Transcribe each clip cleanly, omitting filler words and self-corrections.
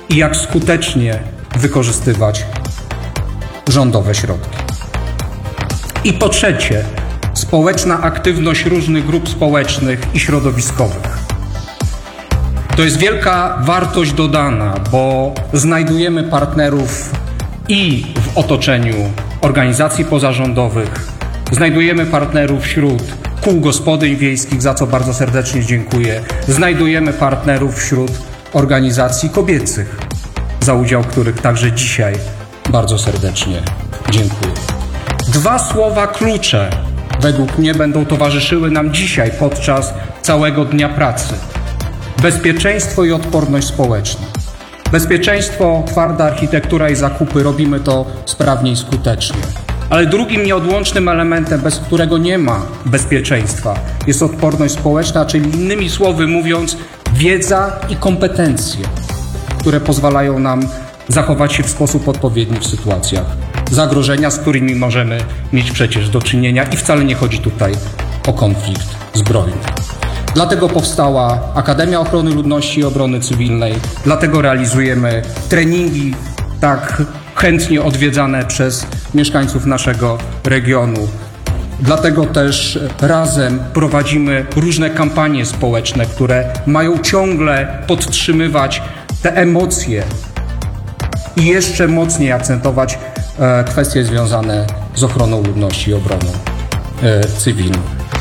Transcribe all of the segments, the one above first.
i jak skutecznie wykorzystywać rządowe środki. I po trzecie, społeczna aktywność różnych grup społecznych i środowiskowych. To jest wielka wartość dodana, bo znajdujemy partnerów i w otoczeniu organizacji pozarządowych, znajdujemy partnerów wśród kół gospodyń wiejskich, za co bardzo serdecznie dziękuję, znajdujemy partnerów wśród organizacji kobiecych, za udział których także dzisiaj bardzo serdecznie dziękuję. Dwa słowa klucze według mnie będą towarzyszyły nam dzisiaj podczas całego dnia pracy. Bezpieczeństwo i odporność społeczna. Bezpieczeństwo, twarda architektura i zakupy, robimy to sprawnie i skutecznie. Ale drugim nieodłącznym elementem, bez którego nie ma bezpieczeństwa, jest odporność społeczna, czyli innymi słowy mówiąc, wiedza i kompetencje, które pozwalają nam zachować się w sposób odpowiedni w sytuacjach zagrożenia, z którymi możemy mieć przecież do czynienia i wcale nie chodzi tutaj o konflikt zbrojny. Dlatego powstała Akademia Ochrony Ludności i Obrony Cywilnej, dlatego realizujemy treningi tak chętnie odwiedzane przez mieszkańców naszego regionu. Dlatego też razem prowadzimy różne kampanie społeczne, które mają ciągle podtrzymywać te emocje i jeszcze mocniej akcentować kwestie związane z ochroną ludności i obroną cywilną.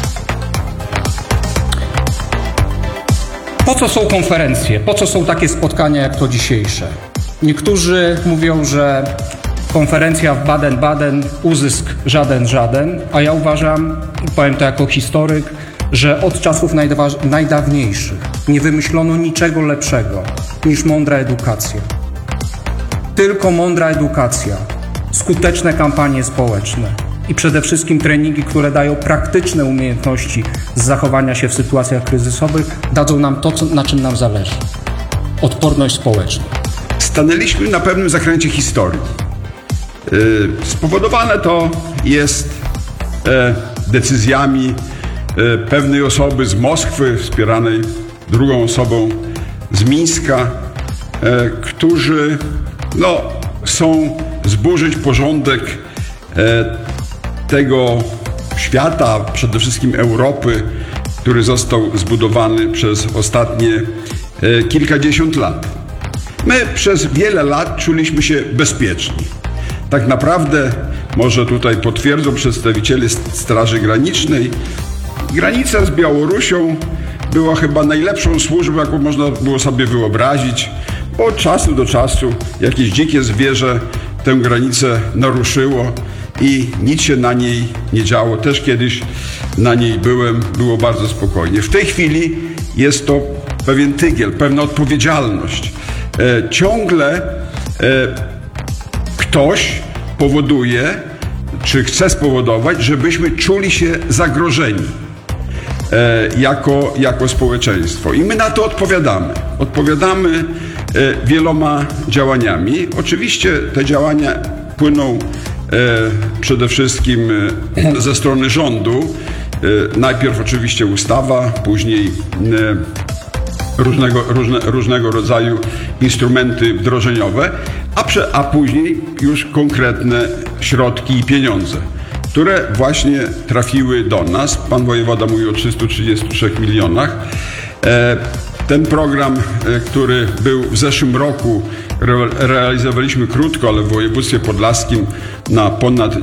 Po co są konferencje? Po co są takie spotkania jak to dzisiejsze? Niektórzy mówią, że konferencja w Baden-Baden, uzysk żaden, a ja uważam, i powiem to jako historyk, że od czasów najdawniejszych nie wymyślono niczego lepszego niż mądra edukacja. Tylko mądra edukacja, skuteczne kampanie społeczne i przede wszystkim treningi, które dają praktyczne umiejętności z zachowania się w sytuacjach kryzysowych, dadzą nam to, na czym nam zależy. Odporność społeczna. Stanęliśmy na pewnym zakręcie historii. Spowodowane to jest decyzjami pewnej osoby z Moskwy, wspieranej drugą osobą z Mińska, którzy chcą zburzyć porządek tego świata, przede wszystkim Europy, który został zbudowany przez ostatnie kilkadziesiąt lat. My przez wiele lat czuliśmy się bezpieczni. Tak naprawdę, może tutaj potwierdzą przedstawiciele Straży Granicznej, granica z Białorusią była chyba najlepszą służbą, jaką można było sobie wyobrazić, bo od czasu do czasu jakieś dzikie zwierzę tę granicę naruszyło i nic się na niej nie działo. Też kiedyś na niej byłem, było bardzo spokojnie. W tej chwili jest to pewien tygiel, pewna odpowiedzialność. Ciągle ktoś powoduje, czy chce spowodować, żebyśmy czuli się zagrożeni jako społeczeństwo. I my na to odpowiadamy. Odpowiadamy wieloma działaniami. Oczywiście te działania płyną przede wszystkim ze strony rządu. Najpierw oczywiście ustawa, później różnego rodzaju instrumenty wdrożeniowe, a później już konkretne środki i pieniądze, które właśnie trafiły do nas. Pan wojewoda mówi o 333 milionach. Ten program, który był w zeszłym roku, realizowaliśmy krótko, ale w województwie podlaskim na ponad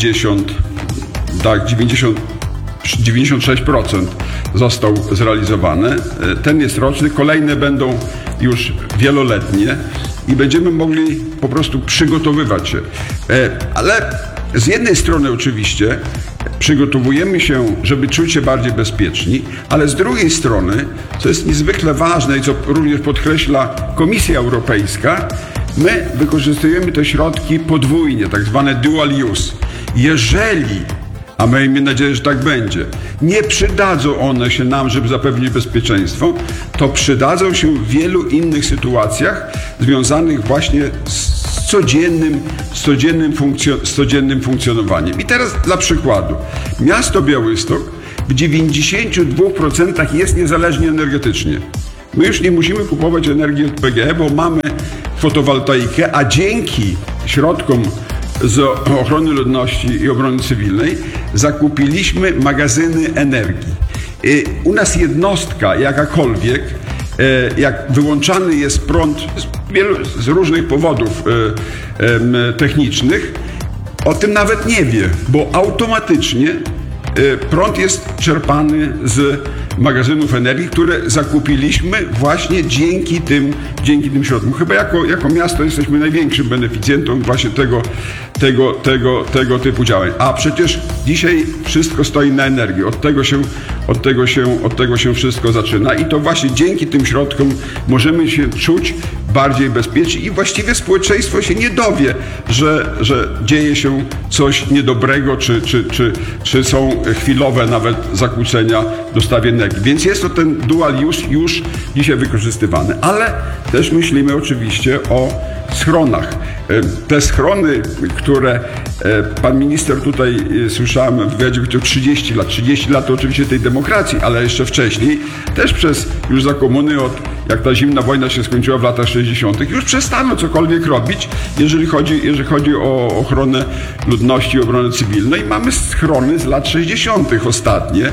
96% został zrealizowany. Ten jest roczny, kolejne będą już wieloletnie i będziemy mogli po prostu przygotowywać się. Ale z jednej strony oczywiście przygotowujemy się, żeby czuć się bardziej bezpieczni, ale z drugiej strony, co jest niezwykle ważne i co również podkreśla Komisja Europejska, my wykorzystujemy te środki podwójnie, tak zwane dual use. Jeżeli, a miejmy nadzieję, że tak będzie, nie przydadzą one się nam, żeby zapewnić bezpieczeństwo, to przydadzą się w wielu innych sytuacjach związanych właśnie z codziennym funkcjonowaniem. I teraz dla przykładu. Miasto Białystok w 92% jest niezależnie energetycznie. My już nie musimy kupować energii od PGE, bo mamy fotowoltaikę, a dzięki środkom z ochrony ludności i obrony cywilnej zakupiliśmy magazyny energii. U nas jednostka jakakolwiek, jak wyłączany jest prąd z różnych powodów technicznych, o tym nawet nie wie, bo automatycznie prąd jest czerpany z magazynów energii, które zakupiliśmy właśnie dzięki tym środkom. Chyba jako miasto jesteśmy największym beneficjentem właśnie tego typu działań. A przecież dzisiaj wszystko stoi na energii. Od tego się wszystko zaczyna i to właśnie dzięki tym środkom możemy się czuć bardziej bezpieczni i właściwie społeczeństwo się nie dowie, że dzieje się coś niedobrego, czy są chwilowe nawet zakłócenia dostawy energii. Więc jest to ten dual use już dzisiaj wykorzystywany. Ale też myślimy oczywiście o schronach. Te schrony, które pan minister tutaj, słyszałem w wywiadzie, chciał 30 lat. 30 lat to oczywiście tej demokracji, ale jeszcze wcześniej, też już za komuny, jak ta zimna wojna się skończyła w latach 60., już przestano cokolwiek robić, jeżeli chodzi o ochronę ludności i obronę cywilną. I mamy schrony z lat 60. ostatnie.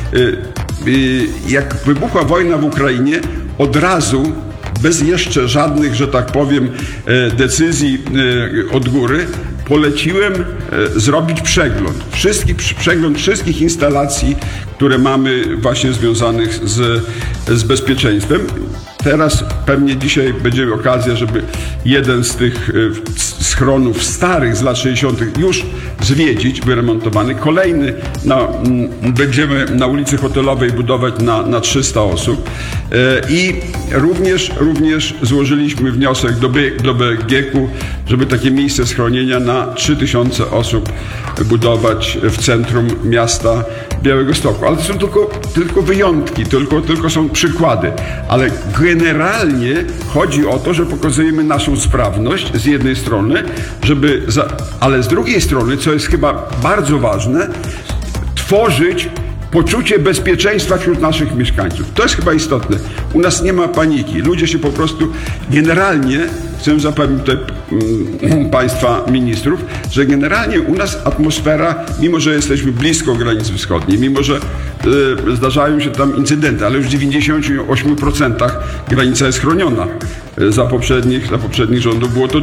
Jak wybuchła wojna w Ukrainie, od razu, bez jeszcze żadnych, że tak powiem, decyzji od góry, poleciłem zrobić przegląd wszystkich instalacji, które mamy właśnie związanych z bezpieczeństwem. Teraz pewnie dzisiaj będzie okazja, żeby jeden z tych schronów starych z lat 60. już zwiedzić, wyremontowany. Kolejny będziemy na ulicy Hotelowej budować na 300 osób. I również złożyliśmy wniosek do BGK-u, żeby takie miejsce schronienia na 3000 osób budować w centrum miasta Białegostoku. Ale to są tylko wyjątki, tylko są przykłady. Ale generalnie chodzi o to, że pokazujemy naszą sprawność z jednej strony, ale z drugiej strony, co jest chyba bardzo ważne, tworzyć poczucie bezpieczeństwa wśród naszych mieszkańców. To jest chyba istotne. U nas nie ma paniki. Ludzie się po prostu generalnie, chcę zapewnić tutaj państwa ministrów, że generalnie u nas atmosfera, mimo że jesteśmy blisko granicy wschodniej, mimo że zdarzają się tam incydenty, ale już w 98% granica jest chroniona. Za poprzednich rządów było to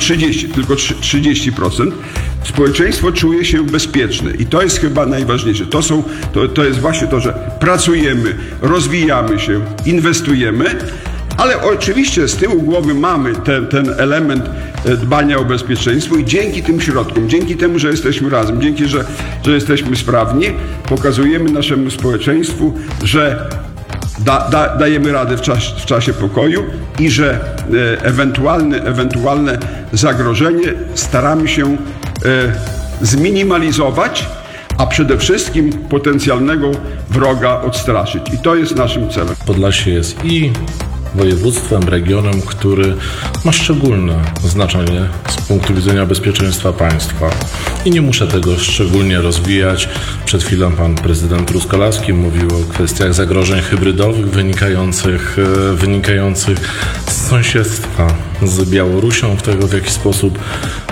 30%. Społeczeństwo czuje się bezpieczne i to jest chyba najważniejsze. To jest właśnie to, że pracujemy, rozwijamy się, inwestujemy, ale oczywiście z tyłu głowy mamy ten element dbania o bezpieczeństwo i dzięki tym środkom, dzięki temu, że jesteśmy razem, dzięki, że jesteśmy sprawni, pokazujemy naszemu społeczeństwu, że dajemy radę w czasie pokoju i że ewentualne zagrożenie staramy się zminimalizować, a przede wszystkim potencjalnego wroga odstraszyć. I to jest naszym celem. Podlasie jest i województwem, regionem, który ma szczególne znaczenie z punktu widzenia bezpieczeństwa państwa. I nie muszę tego szczególnie rozwijać. Przed chwilą pan prezydent Truskolaski mówił o kwestiach zagrożeń hybrydowych wynikających z sąsiedztwa z Białorusią, tego w jaki sposób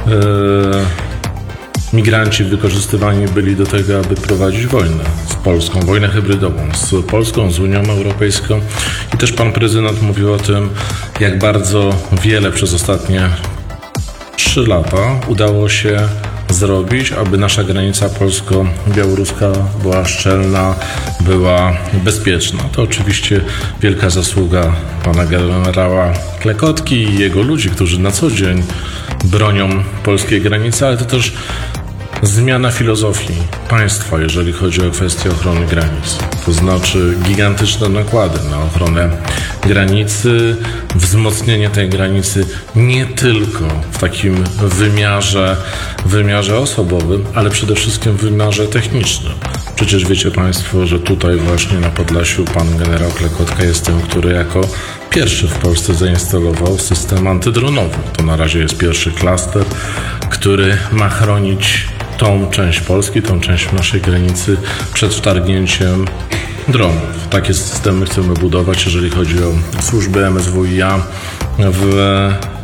migranci wykorzystywani byli do tego, aby prowadzić wojnę z Polską, wojnę hybrydową z Polską, z Unią Europejską. I też pan prezydent mówił o tym, jak bardzo wiele przez ostatnie 3 lata udało się zrobić, aby nasza granica polsko-białoruska była szczelna, była bezpieczna. To oczywiście wielka zasługa pana generała Klekotki i jego ludzi, którzy na co dzień bronią polskiej granicy, ale to też zmiana filozofii państwa, jeżeli chodzi o kwestię ochrony granic. To znaczy gigantyczne nakłady na ochronę granicy, wzmocnienie tej granicy nie tylko w takim wymiarze osobowym, ale przede wszystkim w wymiarze technicznym. Przecież wiecie państwo, że tutaj właśnie na Podlasiu pan generał Klekotka jest tym, który jako pierwszy w Polsce zainstalował system antydronowy. To na razie jest pierwszy klaster, który ma chronić tą część Polski, tą część naszej granicy przed wtargnięciem dronów. Takie systemy chcemy budować, jeżeli chodzi o służby MSWiA w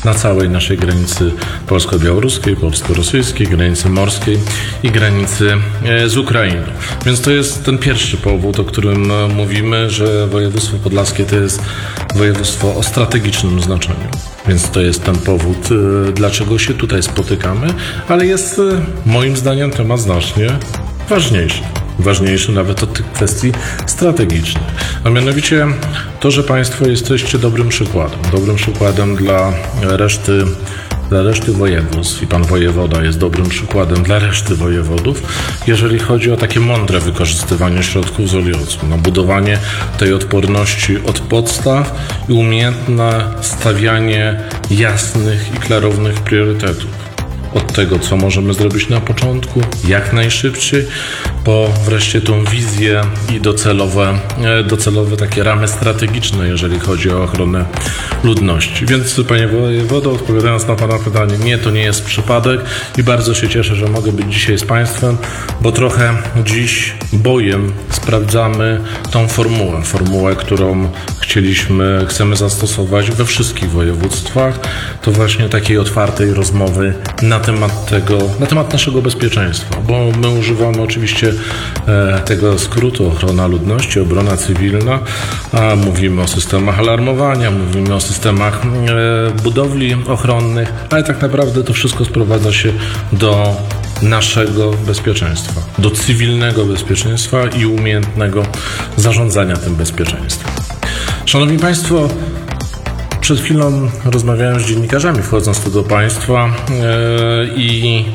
na całej naszej granicy polsko-białoruskiej, polsko-rosyjskiej, granicy morskiej i granicy z Ukrainą. Więc to jest ten pierwszy powód, o którym mówimy, że województwo podlaskie to jest województwo o strategicznym znaczeniu. Więc to jest ten powód, dlaczego się tutaj spotykamy, ale jest moim zdaniem temat znacznie ważniejszy nawet od tych kwestii strategicznych. A mianowicie to, że Państwo jesteście dobrym przykładem dla reszty województw i pan wojewoda jest dobrym przykładem dla reszty wojewodów, jeżeli chodzi o takie mądre wykorzystywanie środków z OLIOC-u, na budowanie tej odporności od podstaw i umiejętne stawianie jasnych i klarownych priorytetów. Od tego, co możemy zrobić na początku, jak najszybciej, po wreszcie tą wizję i docelowe takie ramy strategiczne, jeżeli chodzi o ochronę ludności. Więc, panie wojewodo, odpowiadając na pana pytanie, nie, to nie jest przypadek i bardzo się cieszę, że mogę być dzisiaj z państwem, bo trochę dziś bojem sprawdzamy tą formułę, którą chcemy zastosować we wszystkich województwach, to właśnie takiej otwartej rozmowy na temat naszego bezpieczeństwa, bo my używamy oczywiście tego skrótu ochrona ludności, obrona cywilna, a mówimy o systemach alarmowania, mówimy o systemach budowli ochronnych, ale tak naprawdę to wszystko sprowadza się do naszego bezpieczeństwa, do cywilnego bezpieczeństwa i umiejętnego zarządzania tym bezpieczeństwem. Szanowni Państwo, przed chwilą rozmawiałem z dziennikarzami, wchodząc tu do Państwa i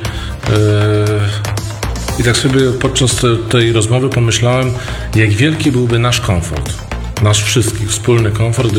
tak sobie podczas tej rozmowy pomyślałem, jak wielki byłby nasz komfort, nasz wszystkich wspólny komfort,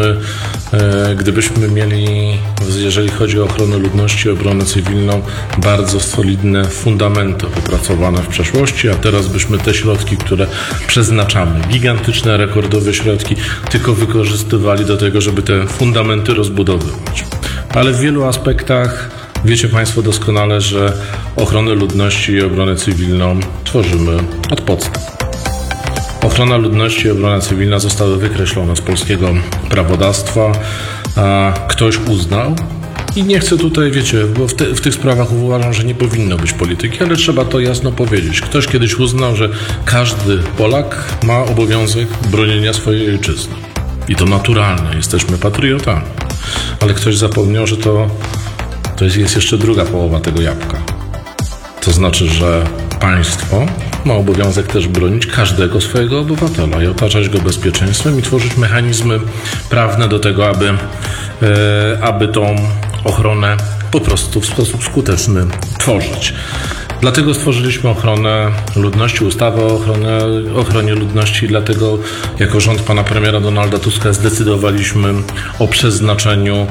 gdybyśmy mieli, jeżeli chodzi o ochronę ludności i obronę cywilną, bardzo solidne fundamenty opracowane w przeszłości, a teraz byśmy te środki, które przeznaczamy, gigantyczne, rekordowe środki, tylko wykorzystywali do tego, żeby te fundamenty rozbudowywać. Ale w wielu aspektach wiecie Państwo doskonale, że ochronę ludności i obronę cywilną tworzymy od podstaw. Ochrona ludności i obrona cywilna zostały wykreślone z polskiego prawodawstwa, a ktoś uznał i nie chcę tutaj, wiecie, bo w tych sprawach uważam, że nie powinno być polityki, ale trzeba to jasno powiedzieć. Ktoś kiedyś uznał, że każdy Polak ma obowiązek bronienia swojej ojczyzny. I to naturalne, jesteśmy patriotami. Ale ktoś zapomniał, że to jest jeszcze druga połowa tego jabłka. To znaczy, że państwo ma obowiązek też bronić każdego swojego obywatela i otaczać go bezpieczeństwem i tworzyć mechanizmy prawne do tego, aby tą ochronę po prostu w sposób skuteczny tworzyć. Dlatego stworzyliśmy ochronę ludności, ustawę o ochronie ludności, dlatego jako rząd pana premiera Donalda Tuska zdecydowaliśmy o przeznaczeniu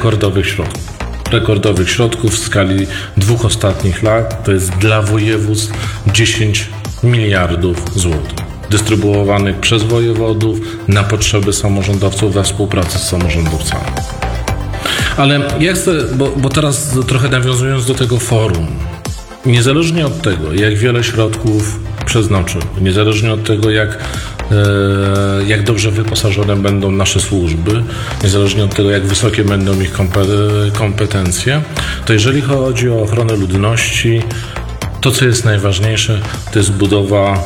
rekordowych środków w skali 2 ostatnich lat. To jest dla województw 10 miliardów złotych, dystrybuowanych przez wojewodów na potrzeby samorządowców we współpracy z samorządowcami. Ale ja chcę, bo teraz trochę nawiązując do tego forum, niezależnie od tego, jak wiele środków przeznaczymy, niezależnie od tego, jak dobrze wyposażone będą nasze służby, niezależnie od tego, jak wysokie będą ich kompetencje, to jeżeli chodzi o ochronę ludności, to, co jest najważniejsze, to jest budowa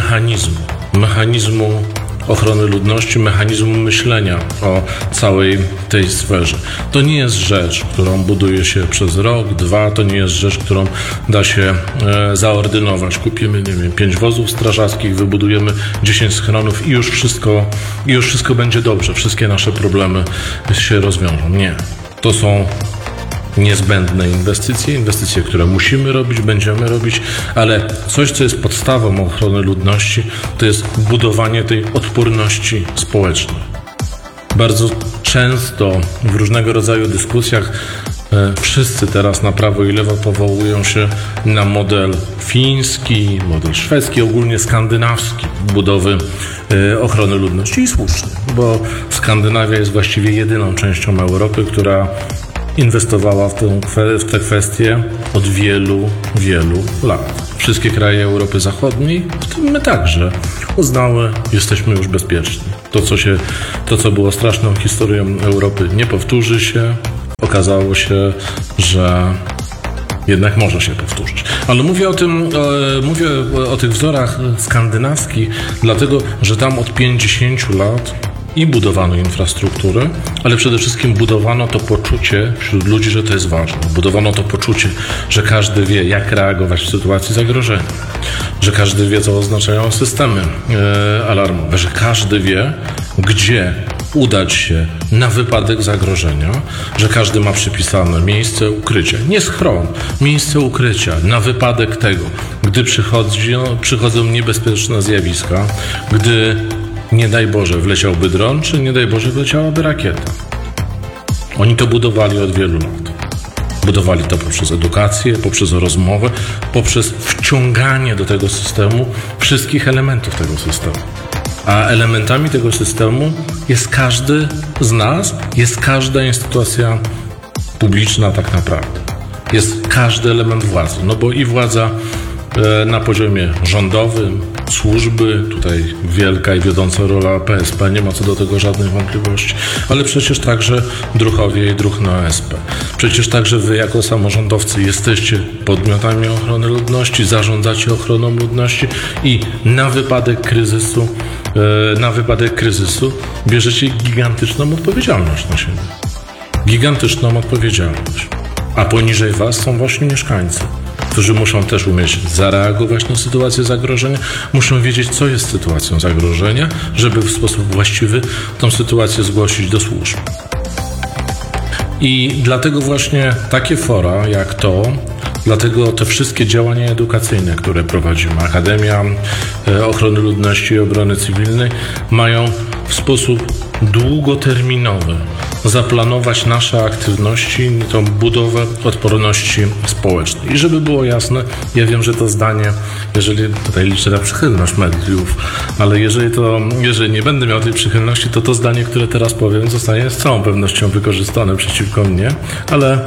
mechanizmu ochrony ludności, mechanizmu myślenia o całej tej sferze. To nie jest rzecz, którą buduje się przez rok, 2, to nie jest rzecz, którą da się zaordynować. Kupimy, 5 wozów strażackich, wybudujemy 10 schronów i już wszystko będzie dobrze. Wszystkie nasze problemy się rozwiążą. Nie. To są niezbędne inwestycje, które musimy robić, będziemy robić, ale coś, co jest podstawą ochrony ludności, to jest budowanie tej odporności społecznej. Bardzo często w różnego rodzaju dyskusjach wszyscy teraz na prawo i lewo powołują się na model fiński, model szwedzki, ogólnie skandynawski budowy ochrony ludności i słusznie, bo Skandynawia jest właściwie jedyną częścią Europy, która inwestowała w te kwestie od wielu lat. Wszystkie kraje Europy Zachodniej, w tym my także, uznały, jesteśmy już bezpieczni. To, co było straszną historią Europy, nie powtórzy się. okazało się, że jednak może się powtórzyć. Ale mówię o tych wzorach skandynawskich, dlatego, że tam od 50 lat i budowano infrastrukturę, ale przede wszystkim budowano to poczucie wśród ludzi, że to jest ważne. Budowano to poczucie, że każdy wie, jak reagować w sytuacji zagrożenia, że każdy wie, co oznaczają systemy alarmowe, że każdy wie, gdzie udać się na wypadek zagrożenia, że każdy ma przypisane miejsce ukrycia, nie schron, miejsce ukrycia na wypadek tego, gdy przychodzą niebezpieczne zjawiska, gdy nie daj Boże wleciałby dron, czy nie daj Boże wleciałaby rakieta. Oni to budowali od wielu lat. Budowali to poprzez edukację, poprzez rozmowę, poprzez wciąganie do tego systemu wszystkich elementów tego systemu. A elementami tego systemu jest każdy z nas, jest każda instytucja publiczna tak naprawdę. Jest każdy element władzy. No bo i władza na poziomie rządowym, służby, tutaj wielka i wiodąca rola PSP, nie ma co do tego żadnych wątpliwości, ale przecież także druhowie i druhno OSP. Przecież także wy jako samorządowcy jesteście podmiotami ochrony ludności, zarządzacie ochroną ludności i na wypadek kryzysu bierzecie gigantyczną odpowiedzialność na siebie. Gigantyczną odpowiedzialność. A poniżej was są właśnie mieszkańcy, którzy muszą też umieć zareagować na sytuację zagrożenia, muszą wiedzieć, co jest sytuacją zagrożenia, żeby w sposób właściwy tą sytuację zgłosić do służb. I dlatego właśnie takie fora jak to, dlatego te wszystkie działania edukacyjne, które prowadzimy, Akademia Ochrony Ludności i Obrony Cywilnej, mają w sposób długoterminowy zaplanować nasze aktywności, tą budowę odporności społecznej. I żeby było jasne, ja wiem, że to zdanie, jeżeli tutaj liczę na przychylność mediów, ale jeżeli nie będę miał tej przychylności, to zdanie, które teraz powiem, zostanie z całą pewnością wykorzystane przeciwko mnie, ale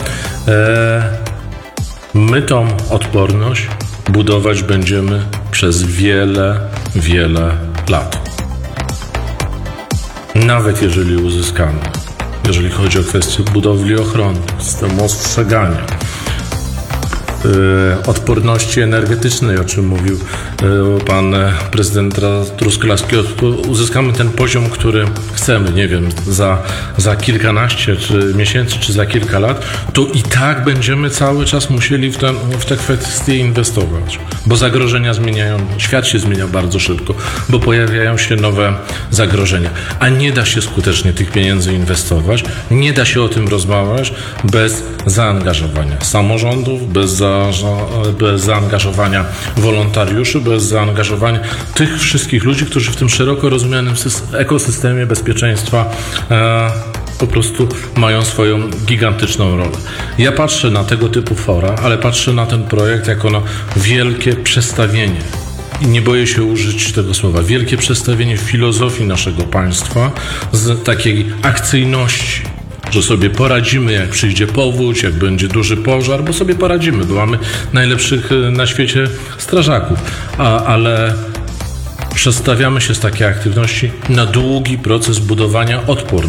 my tą odporność budować będziemy przez wiele, wiele lat. Nawet jeżeli uzyskamy, jeżeli chodzi o kwestię budowli ochrony, systemu ostrzegania, odporności energetycznej, o czym mówił pan prezydent Truskolaski, uzyskamy ten poziom, który chcemy, nie wiem, za kilkanaście czy miesięcy, czy za kilka lat, to i tak będziemy cały czas musieli w te kwestie inwestować, bo zagrożenia zmieniają, świat się zmienia bardzo szybko, bo pojawiają się nowe zagrożenia, a nie da się skutecznie tych pieniędzy inwestować, nie da się o tym rozmawiać bez zaangażowania samorządów, bez zaangażowania wolontariuszy, bez zaangażowania tych wszystkich ludzi, którzy w tym szeroko rozumianym ekosystemie bezpieczeństwa po prostu mają swoją gigantyczną rolę. Ja patrzę na tego typu fora, ale patrzę na ten projekt jako na wielkie przestawienie. I nie boję się użyć tego słowa. Wielkie przestawienie filozofii naszego państwa z takiej akcyjności, że sobie poradzimy, jak przyjdzie powódź, jak będzie duży pożar, bo sobie poradzimy, bo mamy najlepszych na świecie strażaków, ale przestawiamy się z takiej aktywności na długi proces budowania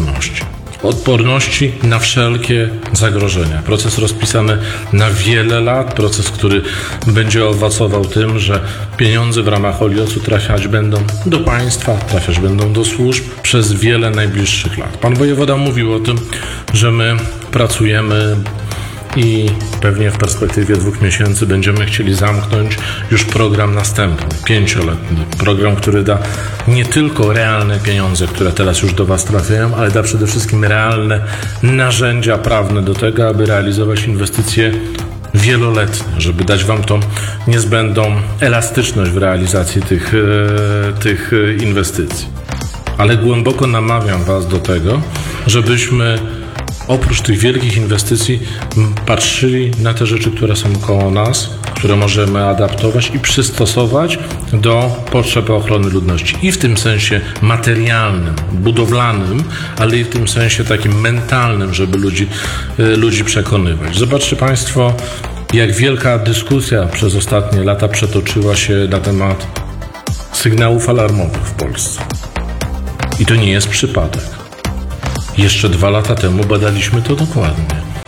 odporności na wszelkie zagrożenia. Proces rozpisany na wiele lat, proces, który będzie owocował tym, że pieniądze w ramach OLIOS-u trafiać będą do państwa, trafiać będą do służb przez wiele najbliższych lat. Pan wojewoda mówił o tym, że my pracujemy i pewnie w perspektywie 2 miesięcy będziemy chcieli zamknąć już program następny, 5-letni. Program, który da nie tylko realne pieniądze, które teraz już do was trafiają, ale da przede wszystkim realne narzędzia prawne do tego, aby realizować inwestycje wieloletnie, żeby dać wam tą niezbędną elastyczność w realizacji tych inwestycji. Ale głęboko namawiam was do tego, żebyśmy oprócz tych wielkich inwestycji patrzyli na te rzeczy, które są koło nas, które możemy adaptować i przystosować do potrzeb ochrony ludności. I w tym sensie materialnym, budowlanym, ale i w tym sensie takim mentalnym, żeby ludzi przekonywać. Zobaczcie państwo, jak wielka dyskusja przez ostatnie lata przetoczyła się na temat sygnałów alarmowych w Polsce. I to nie jest przypadek. Jeszcze 2 lata temu badaliśmy to dokładnie.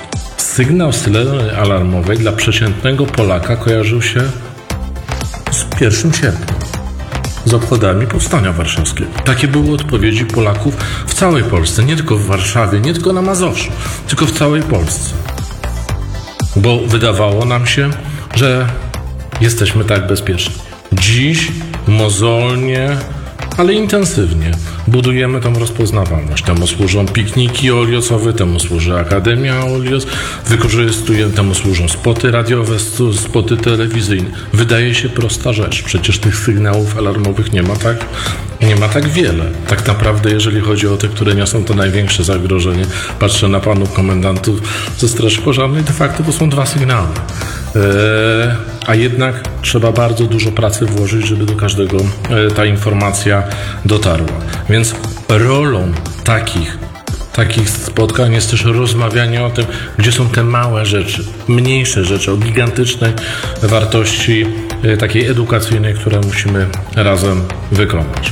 sygnał syreny alarmowej dla przeciętnego Polaka kojarzył się z 1 sierpnia, z obchodami Powstania Warszawskiego. Takie były odpowiedzi Polaków w całej Polsce, nie tylko w Warszawie, nie tylko na Mazowszu, tylko w całej Polsce. Bo wydawało nam się, że jesteśmy tak bezpieczni. Dziś mozolnie, ale intensywnie budujemy tą rozpoznawalność. Temu służą pikniki oliosowe, temu służy Akademia Olios, temu służą spoty radiowe, spoty telewizyjne. Wydaje się prosta rzecz. Przecież tych sygnałów alarmowych nie ma tak wiele. Tak naprawdę, jeżeli chodzi o te, które niosą to największe zagrożenie, patrzę na panów komendantów ze Straży Pożarnej, de facto to są 2 sygnały. A jednak trzeba bardzo dużo pracy włożyć, żeby do każdego ta informacja dotarła. Więc rolą takich spotkań jest też rozmawianie o tym, gdzie są te małe rzeczy, mniejsze rzeczy, o gigantycznej wartości takiej edukacyjnej, które musimy razem wykonać.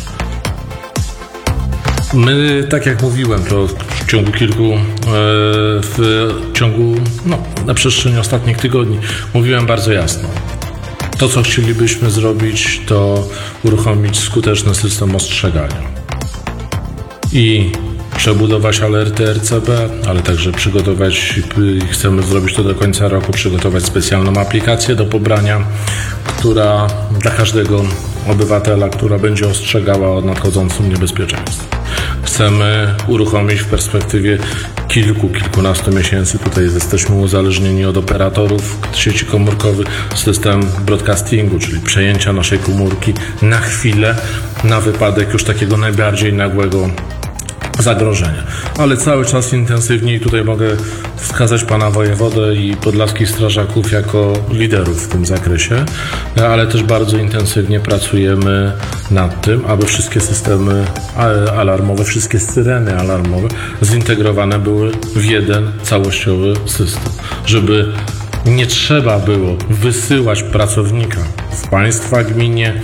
My, tak jak mówiłem, to na przestrzeni ostatnich tygodni mówiłem bardzo jasno. To, co chcielibyśmy zrobić, to uruchomić skuteczny system ostrzegania i przebudować alerty RCB, ale także chcemy zrobić to do końca roku, przygotować specjalną aplikację do pobrania, która dla każdego obywatela, która będzie ostrzegała o nadchodzącym niebezpieczeństwie. Chcemy uruchomić w perspektywie kilkunastu miesięcy, tutaj jesteśmy uzależnieni od operatorów sieci komórkowych, system broadcastingu, czyli przejęcia naszej komórki na chwilę, na wypadek już takiego najbardziej nagłego zagrożenia. Ale cały czas intensywniej tutaj mogę wskazać pana wojewodę i podlaskich strażaków jako liderów w tym zakresie, ale też bardzo intensywnie pracujemy nad tym, aby wszystkie systemy alarmowe, wszystkie syreny alarmowe zintegrowane były w jeden całościowy system, żeby nie trzeba było wysyłać pracownika w państwa, gminie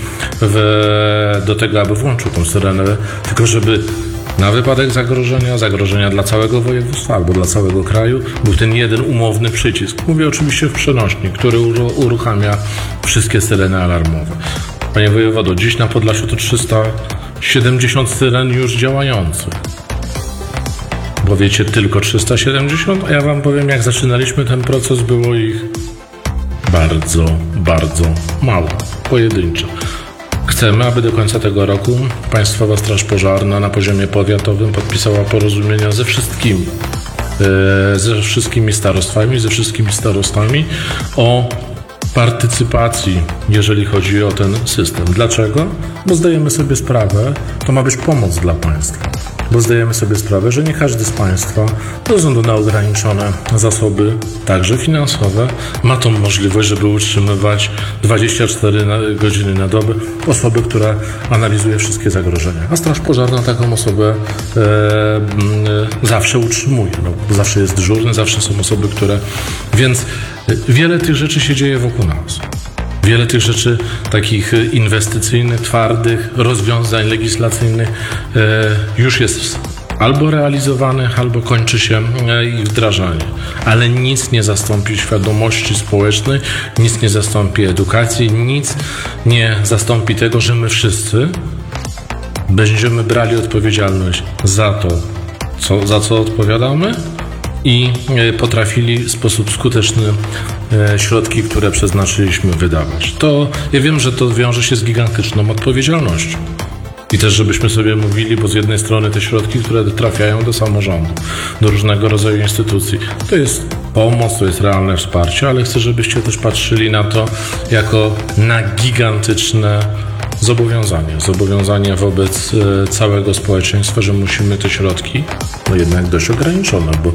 do tego, aby włączył tą syrenę, tylko żeby na wypadek zagrożenia dla całego województwa albo dla całego kraju był ten jeden umowny przycisk. Mówię oczywiście w przenośni, który uruchamia wszystkie syreny alarmowe. Panie wojewodo, dziś na Podlasiu to 370 syren już działających. Bo wiecie, tylko 370, a ja wam powiem, jak zaczynaliśmy ten proces, było ich bardzo, bardzo mało, pojedynczo. Chcemy, aby do końca tego roku Państwowa Straż Pożarna na poziomie powiatowym podpisała porozumienia ze wszystkimi starostwami, ze wszystkimi starostami o partycypacji, jeżeli chodzi o ten system. Dlaczego? Bo zdajemy sobie sprawę, to ma być pomoc dla państwa. Bo zdajemy sobie sprawę, że nie każdy z państwa, ze względu na ograniczone zasoby, także finansowe, ma tą możliwość, żeby utrzymywać 24 godziny na dobę osobę, która analizuje wszystkie zagrożenia. A Straż Pożarna taką osobę zawsze utrzymuje. Bo zawsze jest dyżurny, zawsze są osoby, które... Więc wiele tych rzeczy się dzieje wokół nas. Wiele tych rzeczy takich inwestycyjnych, twardych, rozwiązań legislacyjnych już jest albo realizowanych, albo kończy się ich wdrażanie. Ale nic nie zastąpi świadomości społecznej, nic nie zastąpi edukacji, nic nie zastąpi tego, że my wszyscy będziemy brali odpowiedzialność za to, za co odpowiadamy i potrafili w sposób skuteczny środki, które przeznaczyliśmy, wydawać. To ja wiem, że to wiąże się z gigantyczną odpowiedzialnością. I też, żebyśmy sobie mówili, bo z jednej strony te środki, które trafiają do samorządu, do różnego rodzaju instytucji, to jest pomoc, to jest realne wsparcie, ale chcę, żebyście też patrzyli na to jako na gigantyczne zobowiązanie wobec całego społeczeństwa, że musimy te środki, no jednak dość ograniczone, bo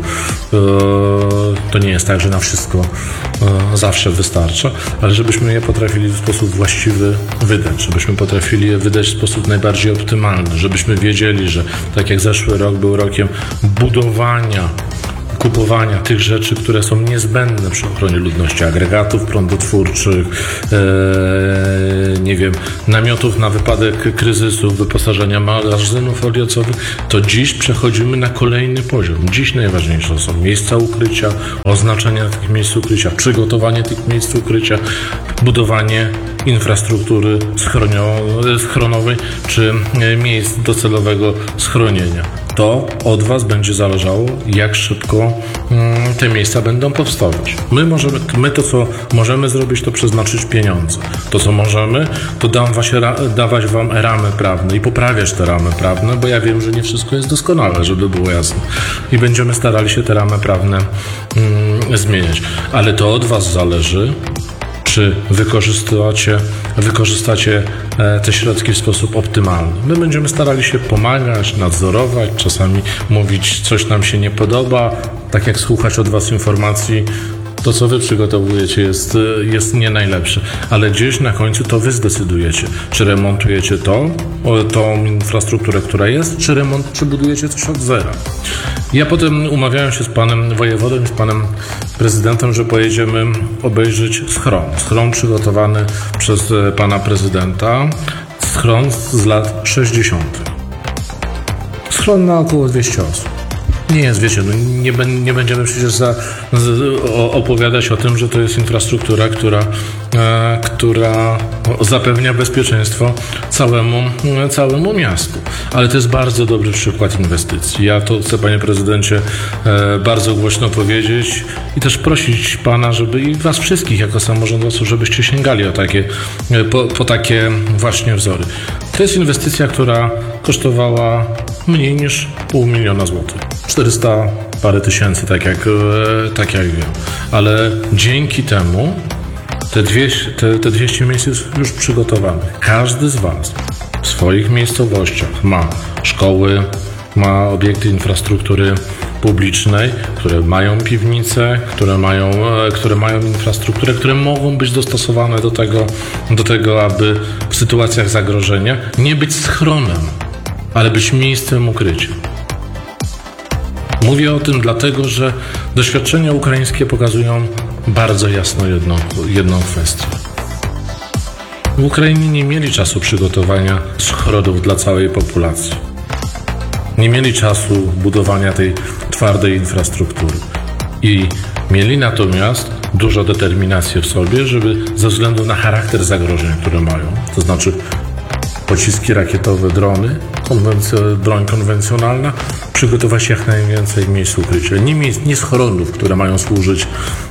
to nie jest tak, że na wszystko zawsze wystarcza, ale żebyśmy je potrafili w sposób właściwy wydać, żebyśmy potrafili je wydać w sposób najbardziej optymalny, żebyśmy wiedzieli, że tak jak zeszły rok był rokiem budowania kupowania tych rzeczy, które są niezbędne przy ochronie ludności, agregatów prądotwórczych, nie wiem, namiotów na wypadek kryzysów, wyposażenia magazynów foliocowych, to dziś przechodzimy na kolejny poziom. Dziś najważniejsze są miejsca ukrycia, oznaczenia tych miejsc ukrycia, przygotowanie tych miejsc ukrycia, budowanie infrastruktury schronowej czy miejsc docelowego schronienia. To od Was będzie zależało, jak szybko te miejsca będą powstawać. My to, co możemy zrobić, to przeznaczyć pieniądze. To, co możemy, to dawać Wam ramy prawne i poprawiać te ramy prawne, bo ja wiem, że nie wszystko jest doskonałe, żeby było jasne. I będziemy starali się te ramy prawne zmieniać. Ale to od Was zależy, czy wykorzystacie te środki w sposób optymalny. My będziemy starali się pomagać, nadzorować, czasami mówić, coś nam się nie podoba, tak jak słuchać od Was informacji, to, co Wy przygotowujecie, jest nie najlepsze. Ale gdzieś na końcu to Wy zdecydujecie, czy remontujecie tą infrastrukturę, która jest, czy budujecie coś od zera. Ja potem umawiałem się z panem wojewodą i z panem prezydentem, że pojedziemy obejrzeć schron przygotowany przez pana prezydenta, schron z lat 60. Schron na około 200 osób. Nie jest, wiecie, nie będziemy przecież opowiadać o tym, że to jest infrastruktura, która zapewnia bezpieczeństwo całemu miastu. Ale to jest bardzo dobry przykład inwestycji. Ja to chcę, panie prezydencie, bardzo głośno powiedzieć i też prosić pana, żeby i was wszystkich jako samorządowców, żebyście sięgali po takie właśnie wzory. To jest inwestycja, która kosztowała mniej niż 500 000 złotych. 400 parę tysięcy, tak jak wiem. Ale dzięki temu te 200 miejsc jest już przygotowanych. Każdy z Was w swoich miejscowościach ma szkoły, ma obiekty infrastruktury publicznej, które mają piwnice, które mają infrastrukturę, które mogą być dostosowane do tego, aby w sytuacjach zagrożenia nie być schronem, ale być miejscem ukrycia. Mówię o tym dlatego, że doświadczenia ukraińskie pokazują bardzo jasno jedną kwestię. W Ukrainie nie mieli czasu przygotowania schronów dla całej populacji. Nie mieli czasu budowania tej twardej infrastruktury. I mieli natomiast dużo determinacji w sobie, żeby ze względu na charakter zagrożeń, które mają, to znaczy pociski rakietowe, drony, broń konwencjonalna, przygotować jak najwięcej miejsc ukrycia. Nie schronów, które mają służyć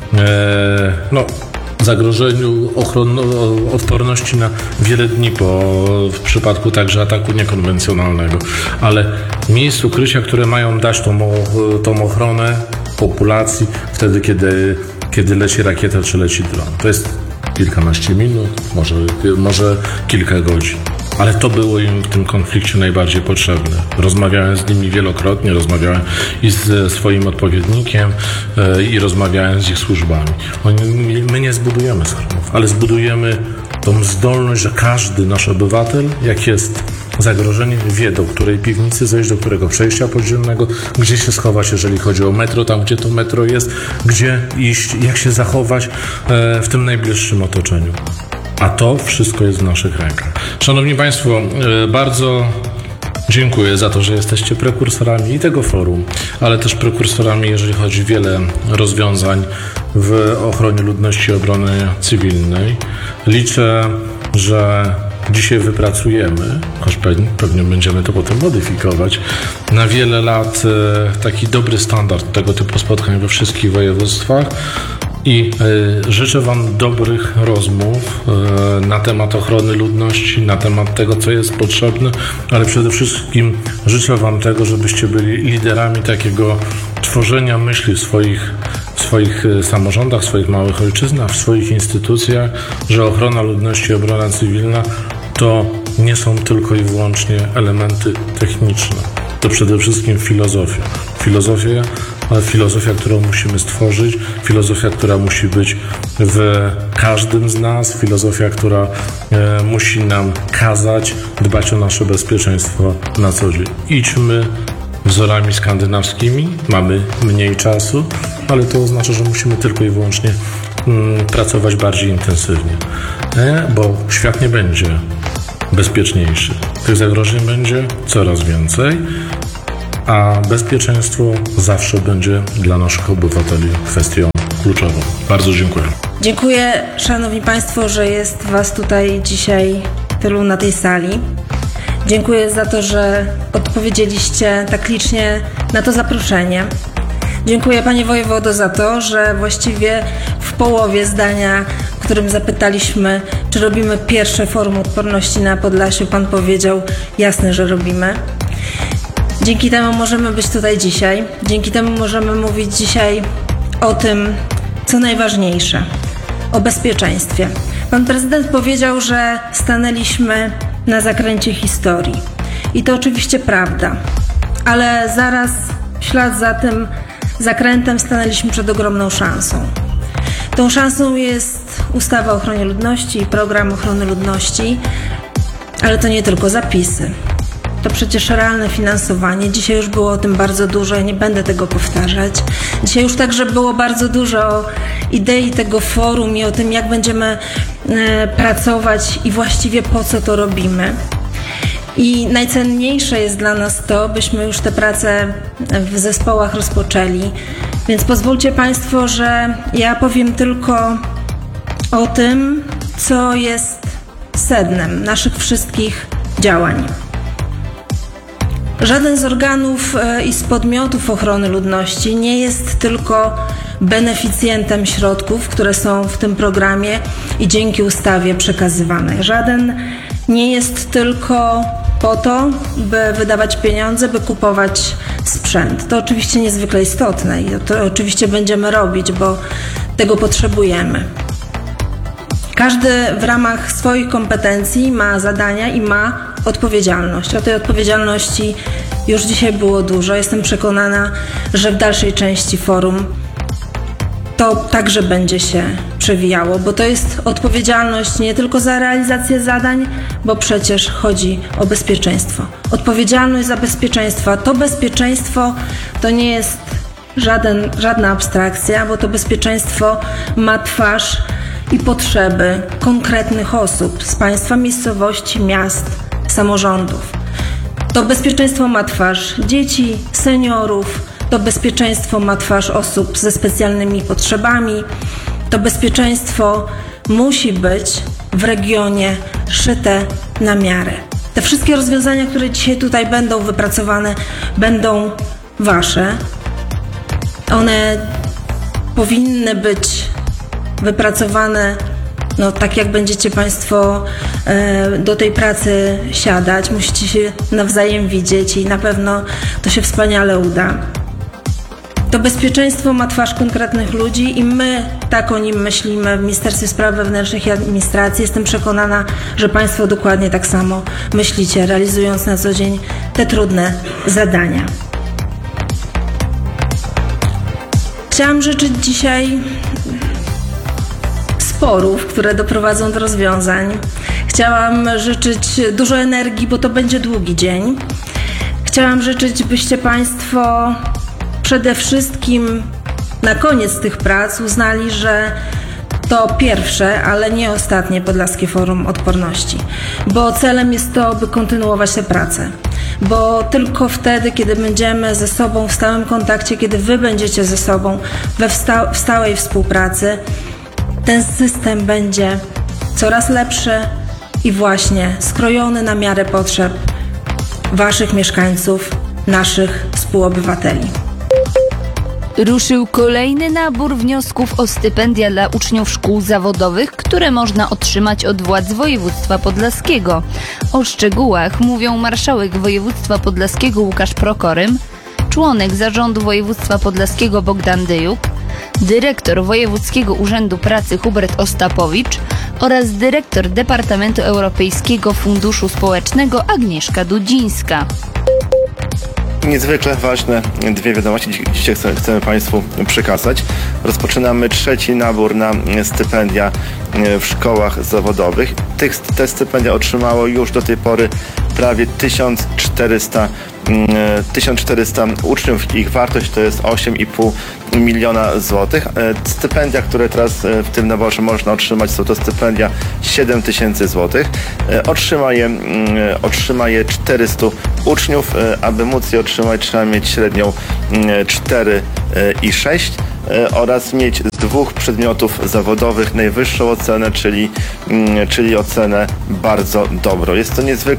zagrożeniu odporności na wiele dni w przypadku także ataku niekonwencjonalnego, ale miejsc ukrycia, które mają dać tą ochronę populacji wtedy, kiedy leci rakieta czy leci dron. To jest kilkanaście minut, może kilka godzin. Ale to było im w tym konflikcie najbardziej potrzebne. Rozmawiałem z nimi wielokrotnie, rozmawiałem i ze swoim odpowiednikiem i rozmawiałem z ich służbami. My nie zbudujemy schronów, ale zbudujemy tą zdolność, że każdy nasz obywatel, jak jest zagrożenie, wie, do której piwnicy zejść, do którego przejścia podziemnego, gdzie się schować, jeżeli chodzi o metro, tam gdzie to metro jest, gdzie iść, jak się zachować w tym najbliższym otoczeniu. A to wszystko jest w naszych rękach. Szanowni Państwo, bardzo dziękuję za to, że jesteście prekursorami i tego forum, ale też prekursorami, jeżeli chodzi o wiele rozwiązań w ochronie ludności i obrony cywilnej. Liczę, że dzisiaj wypracujemy, choć pewnie będziemy to potem modyfikować, na wiele lat taki dobry standard tego typu spotkań we wszystkich województwach. I życzę Wam dobrych rozmów na temat ochrony ludności, na temat tego, co jest potrzebne, ale przede wszystkim życzę Wam tego, żebyście byli liderami takiego tworzenia myśli w swoich samorządach, w swoich małych ojczyznach, w swoich instytucjach, że ochrona ludności i obrona cywilna to nie są tylko i wyłącznie elementy techniczne. To przede wszystkim filozofia, którą musimy stworzyć, filozofia, która musi być w każdym z nas, filozofia, która musi nam kazać dbać o nasze bezpieczeństwo na co dzień. Idźmy wzorami skandynawskimi. Mamy mniej czasu, ale to oznacza, że musimy tylko i wyłącznie pracować bardziej intensywnie, bo świat nie będzie bezpieczniejszy. Tych zagrożeń będzie coraz więcej, a bezpieczeństwo zawsze będzie dla naszych obywateli kwestią kluczową. Bardzo dziękuję. Dziękuję, szanowni państwo, że jest was tutaj dzisiaj tylu na tej sali. Dziękuję za to, że odpowiedzieliście tak licznie na to zaproszenie. Dziękuję, panie wojewodo, za to, że właściwie w połowie zdania, w którym zapytaliśmy, czy robimy pierwsze forum odporności na Podlasiu, pan powiedział: jasne, że robimy. Dzięki temu możemy być tutaj dzisiaj. Dzięki temu możemy mówić dzisiaj o tym, co najważniejsze, o bezpieczeństwie. Pan prezydent powiedział, że stanęliśmy na zakręcie historii. I to oczywiście prawda, ale zaraz w ślad za tym zakrętem stanęliśmy przed ogromną szansą. Tą szansą jest ustawa o ochronie ludności i program ochrony ludności, ale to nie tylko zapisy. To przecież realne finansowanie. Dzisiaj już było o tym bardzo dużo, ja nie będę tego powtarzać. Dzisiaj już także było bardzo dużo idei tego forum i o tym, jak będziemy pracować i właściwie po co to robimy. I najcenniejsze jest dla nas to, byśmy już te prace w zespołach rozpoczęli. Więc pozwólcie państwo, że ja powiem tylko o tym, co jest sednem naszych wszystkich działań. Żaden z organów i z podmiotów ochrony ludności nie jest tylko beneficjentem środków, które są w tym programie i dzięki ustawie przekazywane. Żaden nie jest tylko po to, by wydawać pieniądze, by kupować sprzęt. To oczywiście niezwykle istotne i to oczywiście będziemy robić, bo tego potrzebujemy. Każdy w ramach swoich kompetencji ma zadania i ma odpowiedzialność. O tej odpowiedzialności już dzisiaj było dużo. Jestem przekonana, że w dalszej części forum to także będzie się przewijało, bo to jest odpowiedzialność nie tylko za realizację zadań, bo przecież chodzi o bezpieczeństwo. Odpowiedzialność za bezpieczeństwo. To bezpieczeństwo to nie jest żadna abstrakcja, bo to bezpieczeństwo ma twarz i potrzeby konkretnych osób z państwa, miejscowości, miast, samorządów. To bezpieczeństwo ma twarz dzieci, seniorów, to bezpieczeństwo ma twarz osób ze specjalnymi potrzebami. To bezpieczeństwo musi być w regionie szyte na miarę. Te wszystkie rozwiązania, które dzisiaj tutaj będą wypracowane, będą wasze. One powinny być wypracowane tak, jak będziecie państwo do tej pracy siadać. Musicie się nawzajem widzieć i na pewno to się wspaniale uda. To bezpieczeństwo ma twarz konkretnych ludzi i my tak o nim myślimy w Ministerstwie Spraw Wewnętrznych i Administracji. Jestem przekonana, że państwo dokładnie tak samo myślicie, realizując na co dzień te trudne zadania. Chciałam życzyć dzisiaj sporów, które doprowadzą do rozwiązań. Chciałam życzyć dużo energii, bo to będzie długi dzień. Chciałam życzyć, byście państwo przede wszystkim na koniec tych prac uznali, że to pierwsze, ale nie ostatnie Podlaskie Forum Odporności, bo celem jest to, by kontynuować tę pracę. Bo tylko wtedy, kiedy będziemy ze sobą w stałym kontakcie, kiedy wy będziecie ze sobą w stałej współpracy, ten system będzie coraz lepszy i właśnie skrojony na miarę potrzeb waszych mieszkańców, naszych współobywateli. Ruszył kolejny nabór wniosków o stypendia dla uczniów szkół zawodowych, które można otrzymać od władz województwa podlaskiego. O szczegółach mówią marszałek województwa podlaskiego Łukasz Prokorym, członek zarządu województwa podlaskiego Bogdan Dyjuk, dyrektor Wojewódzkiego Urzędu Pracy Hubert Ostapowicz oraz dyrektor Departamentu Europejskiego Funduszu Społecznego Agnieszka Dudzińska. niezwykle ważne dwie wiadomości dzisiaj chcemy Państwu przekazać. Rozpoczynamy trzeci nabór na stypendia w szkołach zawodowych. Te stypendia otrzymało już do tej pory prawie 1400 uczniów. Ich wartość to jest 8,5 miliona złotych. Stypendia, które teraz w tym naborze można otrzymać, są to stypendia 7 000 złotych. Otrzyma je 400 uczniów. Aby móc je otrzymać, trzeba mieć średnią 4,6 oraz mieć z 2 przedmiotów zawodowych najwyższą ocenę, czyli ocenę bardzo dobrą. Jest to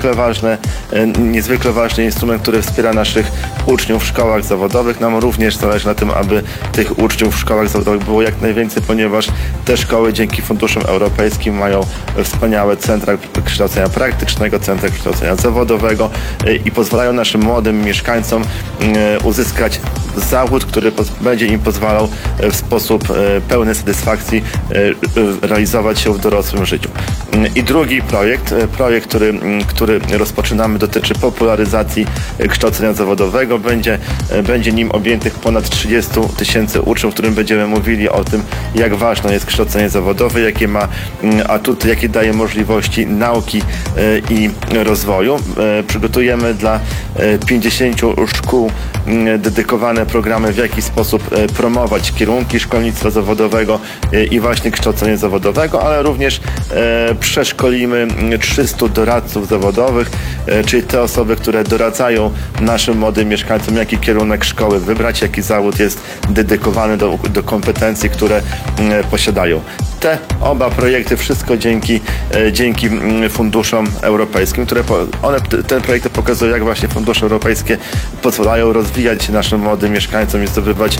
niezwykle ważny instrument, który wspiera naszych uczniów w szkołach zawodowych. Nam również zależy na tym, aby tych uczniów w szkołach zawodowych było jak najwięcej, ponieważ te szkoły dzięki funduszom europejskim mają wspaniałe centra kształcenia praktycznego, centra kształcenia zawodowego i pozwalają naszym młodym mieszkańcom uzyskać zawód, który będzie im pozwalał w sposób pełny satysfakcji realizować się w dorosłym życiu. I drugi projekt, który rozpoczynamy, dotyczy popularyzacji kształcenia zawodowego. Będzie nim objętych ponad 30 000 uczniów, którym będziemy mówili o tym, jak ważne jest kształcenie zawodowe, jakie ma atuty, jakie daje możliwości nauki i rozwoju. Przygotujemy dla 50 szkół dedykowane programy, w jaki sposób promować kierunki szkolnictwa zawodowego i właśnie kształcenie zawodowego, ale również przeszkolimy 300 doradców zawodowych, czyli te osoby, które doradzają naszym młodym mieszkańcom, jaki kierunek szkoły wybrać, jaki zawód jest dedykowany do kompetencji, które posiadają. Te oba projekty, wszystko dzięki funduszom europejskim, te projekty pokazują, jak właśnie fundusze europejskie pozwalają rozwijać naszym młodym mieszkańcom i zdobywać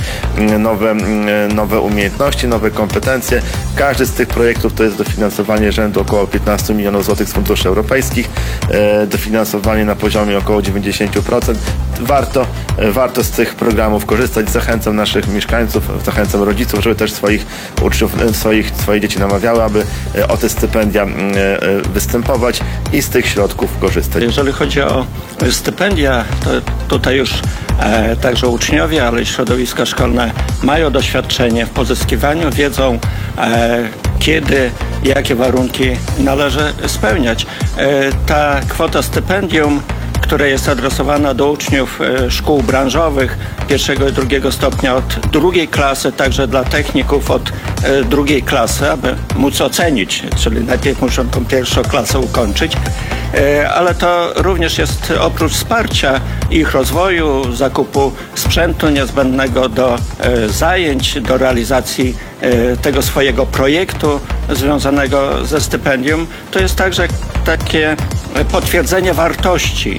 nowe umiejętności, nowe kompetencje. Każdy z tych projektów to jest dofinansowanie rzędu około 15 milionów złotych z funduszy europejskich, dofinansowanie na poziomie około 90%. Warto z tych programów korzystać. Zachęcam naszych mieszkańców, zachęcam rodziców, żeby też swoich uczniów, swoje dzieci namawiały, aby o te stypendia występować i z tych środków korzystać. Jeżeli chodzi o stypendia, to tutaj już także uczniowie, ale i środowiska szkolne mają doświadczenie w pozyskiwaniu, wiedzą kiedy, jakie warunki należy spełniać. Ta kwota stypendium, które jest adresowana do uczniów szkół branżowych pierwszego i drugiego stopnia od drugiej klasy, także dla techników od drugiej klasy, aby móc ocenić, czyli najpierw muszą tą pierwszą klasę ukończyć, ale to również jest oprócz wsparcia ich rozwoju, zakupu sprzętu niezbędnego do zajęć, do realizacji tego swojego projektu związanego ze stypendium, to jest także takie potwierdzenie wartości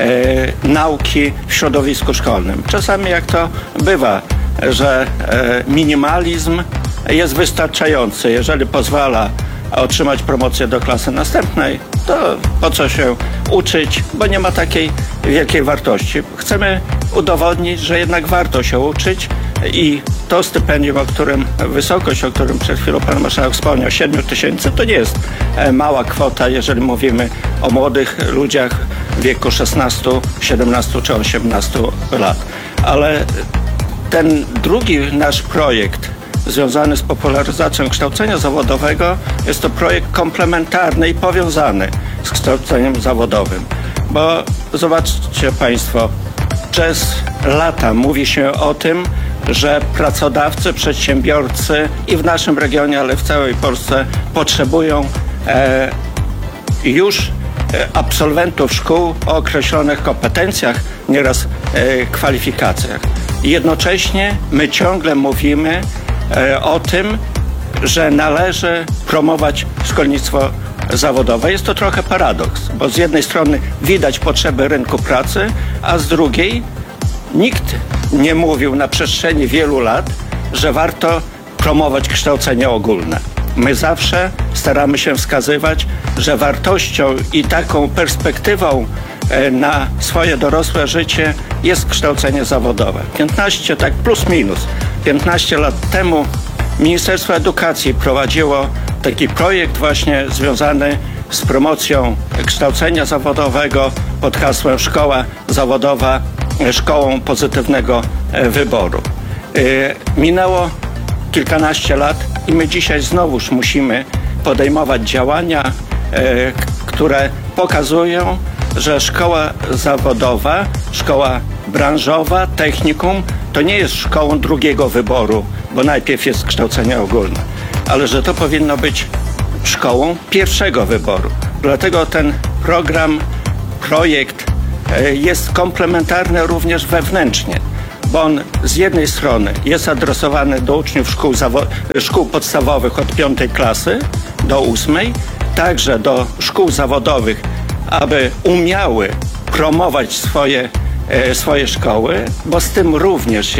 nauki w środowisku szkolnym. Czasami jak to bywa, że minimalizm jest wystarczający. Jeżeli pozwala otrzymać promocję do klasy następnej, to po co się uczyć, bo nie ma takiej wielkiej wartości. Chcemy udowodnić, że jednak warto się uczyć i to stypendium, wysokość, o którym przed chwilą pan marszałek wspomniał, 7 000, to nie jest mała kwota, jeżeli mówimy o młodych ludziach w wieku 16, 17 czy 18 lat. Ale ten drugi nasz projekt związany z popularyzacją kształcenia zawodowego jest to projekt komplementarny i powiązany z kształceniem zawodowym. Bo zobaczcie państwo, przez lata mówi się o tym, że pracodawcy, przedsiębiorcy i w naszym regionie, ale w całej Polsce potrzebują już absolwentów szkół o określonych kompetencjach, nieraz kwalifikacjach. Jednocześnie my ciągle mówimy o tym, że należy promować szkolnictwo zawodowe. Jest to trochę paradoks, bo z jednej strony widać potrzeby rynku pracy, a z drugiej nikt nie mówił na przestrzeni wielu lat, że warto promować kształcenie ogólne. My zawsze staramy się wskazywać, że wartością i taką perspektywą na swoje dorosłe życie jest kształcenie zawodowe. 15, tak plus minus, 15 lat temu Ministerstwo Edukacji prowadziło taki projekt właśnie związany z promocją kształcenia zawodowego pod hasłem Szkoła Zawodowa szkołą pozytywnego wyboru. Minęło kilkanaście lat i my dzisiaj znowuż musimy podejmować działania, które pokazują, że szkoła zawodowa, szkoła branżowa, technikum to nie jest szkołą drugiego wyboru, bo najpierw jest kształcenie ogólne, ale że to powinno być szkołą pierwszego wyboru. Dlatego ten projekt jest komplementarny również wewnętrznie, bo on z jednej strony jest adresowany do uczniów szkół podstawowych od 5 klasy do 8, także do szkół zawodowych, aby umiały promować swoje szkoły, bo z tym również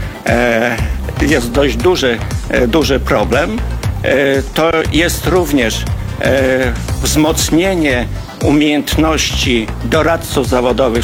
jest dość duży problem. To jest również wzmocnienie umiejętności doradców zawodowych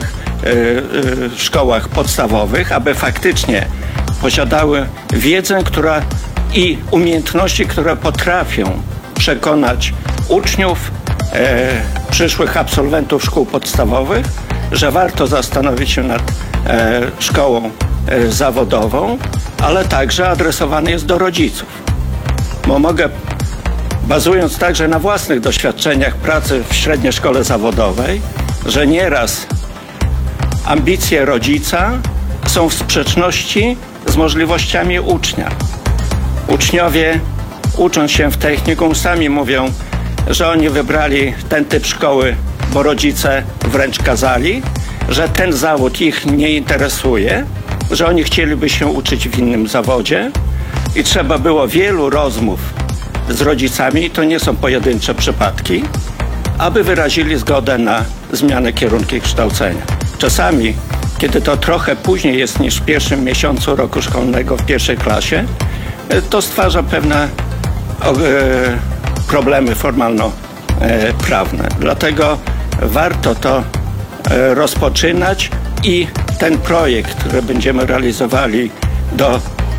w szkołach podstawowych, aby faktycznie posiadały wiedzę i umiejętności, które potrafią przekonać uczniów, przyszłych absolwentów szkół podstawowych, że warto zastanowić się nad szkołą zawodową, ale także adresowany jest do rodziców. Bo mogę, bazując także na własnych doświadczeniach pracy w średniej szkole zawodowej, że nieraz ambicje rodzica są w sprzeczności z możliwościami ucznia. Uczniowie, ucząc się w technikum, sami mówią, że oni wybrali ten typ szkoły, bo rodzice wręcz kazali, że ten zawód ich nie interesuje, że oni chcieliby się uczyć w innym zawodzie i trzeba było wielu rozmów z rodzicami, to nie są pojedyncze przypadki, aby wyrazili zgodę na zmianę kierunku kształcenia. Czasami, kiedy to trochę później jest niż w pierwszym miesiącu roku szkolnego w pierwszej klasie, to stwarza pewne problemy formalno-prawne. Dlatego warto to rozpoczynać i ten projekt, który będziemy realizowali do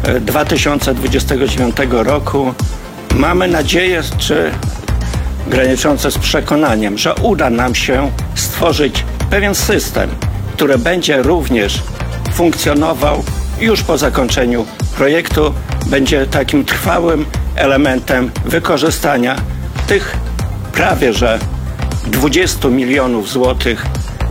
2029 roku, mamy nadzieję, czy graniczące z przekonaniem, że uda nam się stworzyć pewien system, który będzie również funkcjonował już po zakończeniu projektu, będzie takim trwałym elementem wykorzystania tych prawie że 20 milionów złotych,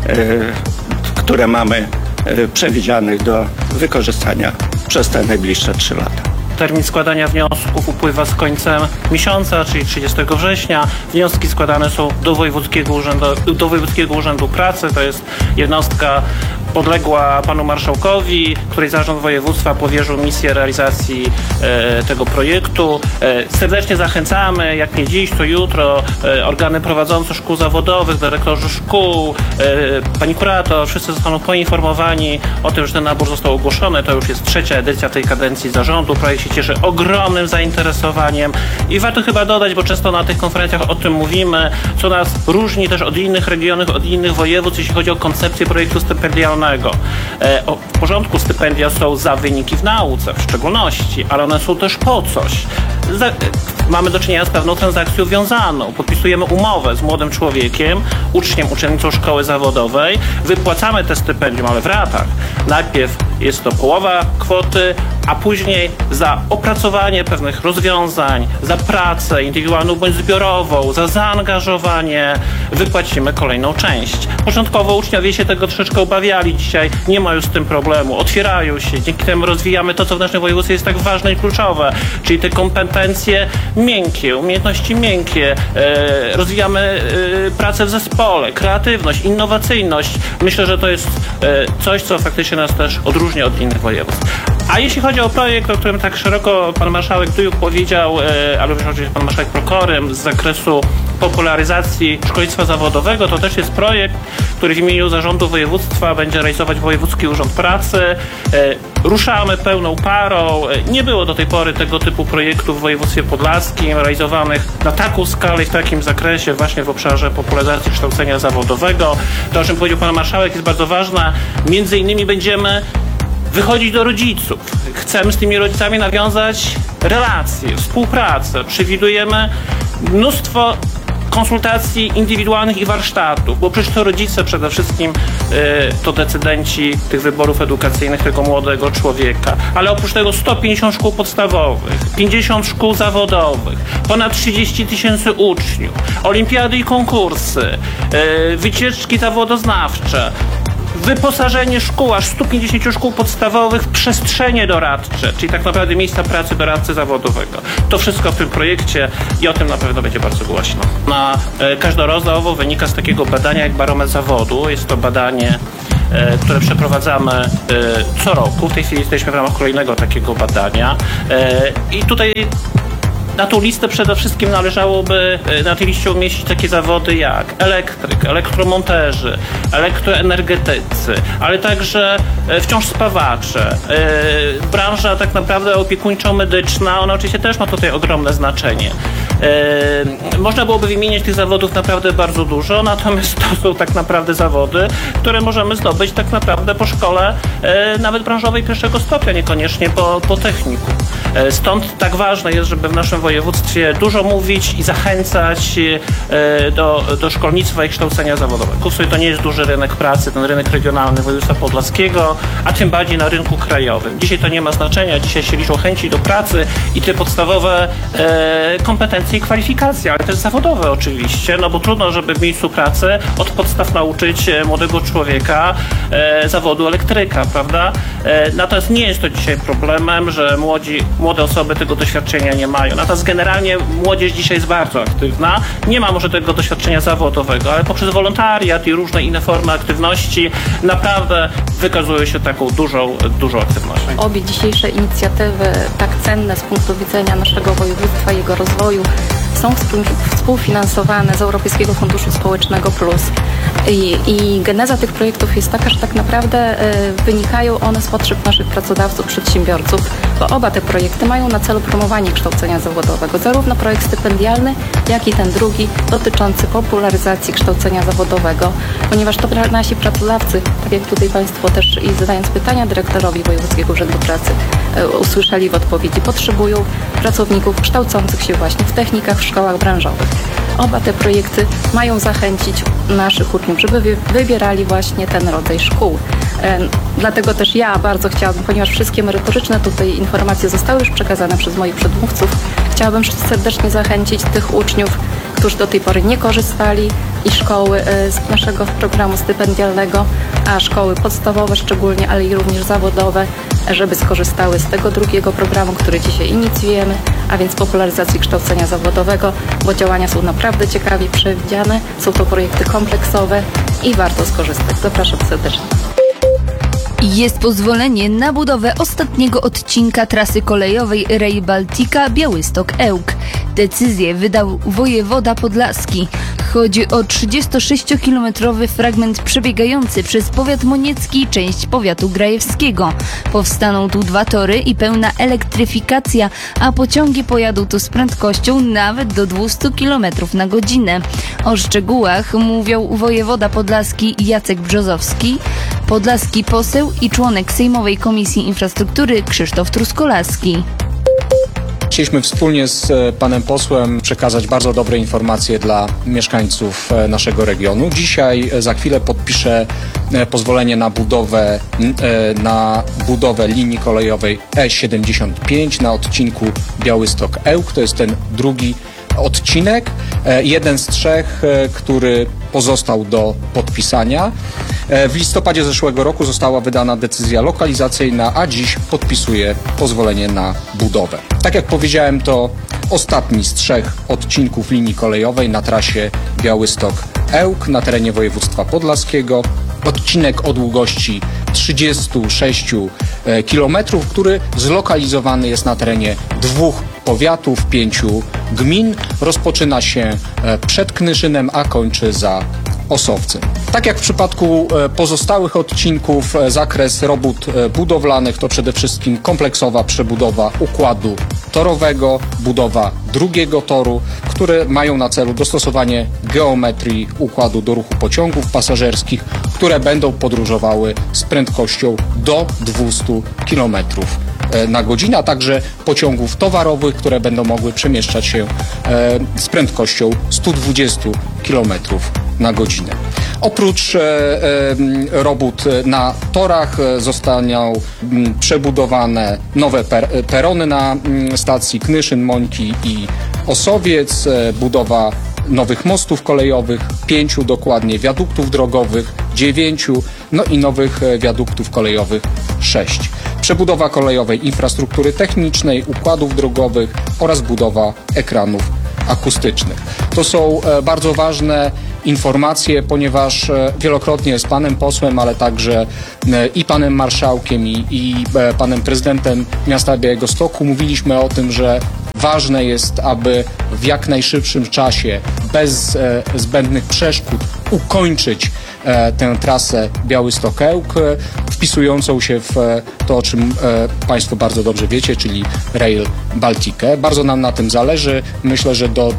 które mamy przewidzianych do wykorzystania przez te najbliższe 3 lata. Termin składania wniosków upływa z końcem miesiąca, czyli 30 września. Wnioski składane są do Wojewódzkiego Urzędu Pracy. To jest jednostka podległa panu marszałkowi, której zarząd województwa powierzył misję realizacji tego projektu. Serdecznie zachęcamy, jak nie dziś, to jutro, organy prowadzące szkół zawodowych, dyrektorzy szkół, pani kurator, wszyscy zostaną poinformowani o tym, że ten nabór został ogłoszony. To już jest 3. edycja tej kadencji zarządu. Projekt się cieszy ogromnym zainteresowaniem i warto chyba dodać, bo często na tych konferencjach o tym mówimy, co nas różni też od innych regionów, od innych województw, jeśli chodzi o koncepcję projektu stypendialnego. W porządku, stypendia są za wyniki w nauce w szczególności, ale one są też po coś. Mamy do czynienia z pewną transakcją wiązaną. Podpisujemy umowę z młodym człowiekiem, uczniem, uczennicą szkoły zawodowej. Wypłacamy te stypendium, ale w ratach. Najpierw jest to połowa kwoty, a później za opracowanie pewnych rozwiązań, za pracę indywidualną bądź zbiorową, za zaangażowanie wypłacimy kolejną część. Początkowo uczniowie się tego troszeczkę obawiali, dzisiaj nie ma już z tym problemu, otwierają się, dzięki temu rozwijamy to, co w naszym województwie jest tak ważne i kluczowe, czyli te kompetencje miękkie, umiejętności miękkie, rozwijamy pracę w zespole, kreatywność, innowacyjność. Myślę, że to jest coś, co faktycznie nas też odróżnia od innych województw. A jeśli chodzi o projekt, o którym tak szeroko pan marszałek Dujuk powiedział, ale również oczywiście pan marszałek Prokorym z zakresu popularyzacji szkolnictwa zawodowego, to też jest projekt, który w imieniu zarządu województwa będzie realizować Wojewódzki Urząd Pracy. Ruszamy pełną parą. Nie było do tej pory tego typu projektów w województwie podlaskim realizowanych na taką skalę i w takim zakresie właśnie w obszarze popularyzacji kształcenia zawodowego. To, o czym powiedział pan marszałek, jest bardzo ważne. Między innymi będziemy wychodzić do rodziców. Chcemy z tymi rodzicami nawiązać relacje, współpracę. Przewidujemy mnóstwo konsultacji indywidualnych i warsztatów, bo przecież to rodzice przede wszystkim to decydenci tych wyborów edukacyjnych tego młodego człowieka, ale oprócz tego 150 szkół podstawowych, 50 szkół zawodowych, ponad 30 000 uczniów, olimpiady i konkursy, wycieczki zawodoznawcze, wyposażenie szkół, aż 150 szkół podstawowych w przestrzenie doradcze, czyli tak naprawdę miejsca pracy doradcy zawodowego. To wszystko w tym projekcie i o tym na pewno będzie bardzo głośno. Na każdorazowo wynika z takiego badania jak barometr zawodu. Jest to badanie, które przeprowadzamy co roku. W tej chwili jesteśmy w ramach kolejnego takiego badania i tutaj na tą listę przede wszystkim należałoby na tej liście umieścić takie zawody jak elektryk, elektromonterzy, elektroenergetycy, ale także wciąż spawacze. Branża tak naprawdę opiekuńczo-medyczna, ona oczywiście też ma tutaj ogromne znaczenie. Można byłoby wymienić tych zawodów naprawdę bardzo dużo, natomiast to są tak naprawdę zawody, które możemy zdobyć tak naprawdę po szkole nawet branżowej pierwszego stopnia, niekoniecznie po technikum. Stąd tak ważne jest, żeby w naszym województwie dużo mówić i zachęcać do szkolnictwa i kształcenia zawodowego. To nie jest duży rynek pracy, ten rynek regionalny województwa podlaskiego, a tym bardziej na rynku krajowym. Dzisiaj to nie ma znaczenia, dzisiaj się liczą chęci do pracy i te podstawowe kompetencje i kwalifikacje, ale też zawodowe oczywiście, no bo trudno, żeby w miejscu pracy od podstaw nauczyć młodego człowieka zawodu elektryka, prawda? Natomiast nie jest to dzisiaj problemem, że młode osoby tego doświadczenia nie mają. Natomiast generalnie młodzież dzisiaj jest bardzo aktywna. Nie ma może tego doświadczenia zawodowego, ale poprzez wolontariat i różne inne formy aktywności naprawdę wykazują się taką dużą aktywnością. Obie dzisiejsze inicjatywy, tak cenne z punktu widzenia naszego województwa i jego rozwoju, są współfinansowane z Europejskiego Funduszu Społecznego Plus. I geneza tych projektów jest taka, że tak naprawdę wynikają one z potrzeb naszych pracodawców, przedsiębiorców, bo oba te projekty mają na celu promowanie kształcenia zawodowego. Zarówno projekt stypendialny, jak i ten drugi dotyczący popularyzacji kształcenia zawodowego, ponieważ to nasi pracodawcy, tak jak tutaj Państwo też i zadając pytania dyrektorowi Wojewódzkiego Urzędu Pracy usłyszeli w odpowiedzi, potrzebują pracowników kształcących się właśnie w technikach, w szkołach branżowych. Oba te projekty mają zachęcić naszych uczniów, żeby wybierali właśnie ten rodzaj szkół. Dlatego też ja bardzo chciałabym, ponieważ wszystkie merytoryczne tutaj informacje zostały już przekazane przez moich przedmówców, chciałabym serdecznie zachęcić tych uczniów, którzy do tej pory nie korzystali i szkoły z naszego programu stypendialnego, a szkoły podstawowe szczególnie, ale i również zawodowe, żeby skorzystały z tego drugiego programu, który dzisiaj inicjujemy, a więc popularyzacji kształcenia zawodowego, bo działania są naprawdę ciekawie przewidziane, są to projekty kompleksowe i warto skorzystać. Zapraszam serdecznie. Jest pozwolenie na budowę ostatniego odcinka trasy kolejowej Rail Baltica Białystok-Ełk. Decyzję wydał wojewoda podlaski. Chodzi o 36-kilometrowy fragment przebiegający przez powiat moniecki i część powiatu grajewskiego. Powstaną tu 2 tory i pełna elektryfikacja, a pociągi pojadą tu z prędkością nawet do 200 km na godzinę. O szczegółach mówią wojewoda podlaski Jacek Brzozowski, podlaski poseł i członek Sejmowej Komisji Infrastruktury Krzysztof Truskolaski. Chcieliśmy wspólnie z panem posłem przekazać bardzo dobre informacje dla mieszkańców naszego regionu. Dzisiaj za chwilę podpiszę pozwolenie na budowę linii kolejowej E75 na odcinku Białystok-Ełk. To jest ten drugi odcinek, jeden z 3, który pozostał do podpisania. W listopadzie zeszłego roku została wydana decyzja lokalizacyjna, a dziś podpisuję pozwolenie na budowę. Tak jak powiedziałem, to ostatni z 3 odcinków linii kolejowej na trasie Białystok-Ełk na terenie województwa podlaskiego. Odcinek o długości 36 km, który zlokalizowany jest na terenie 2 powiatów, 5 gmin. Rozpoczyna się przed Knyszynem, a kończy za Osowcem. Tak jak w przypadku pozostałych odcinków, zakres robót budowlanych to przede wszystkim kompleksowa przebudowa układu torowego, budowa drugiego toru, które mają na celu dostosowanie geometrii układu do ruchu pociągów pasażerskich, które będą podróżowały z prędkością do 200 km na godzinę, a także pociągów towarowych, które będą mogły przemieszczać się z prędkością 120 km na godzinę. Oprócz robót na torach zostaną przebudowane nowe perony na stacji Knyszyn, Mońki i Osowiec, budowa nowych mostów kolejowych, 5 dokładnie, wiaduktów drogowych, 9, no i nowych wiaduktów kolejowych 6. Przebudowa kolejowej infrastruktury technicznej, układów drogowych oraz budowa ekranów akustycznych. To są bardzo ważne informacje, ponieważ wielokrotnie z panem posłem, ale także i panem marszałkiem i panem prezydentem miasta Białegostoku mówiliśmy o tym, że ważne jest, aby w jak najszybszym czasie, bez zbędnych przeszkód, ukończyć tę trasę Białystok-Ełk, wpisującą się w to, o czym Państwo bardzo dobrze wiecie, czyli Rail Baltica. Bardzo nam na tym zależy. Myślę, że do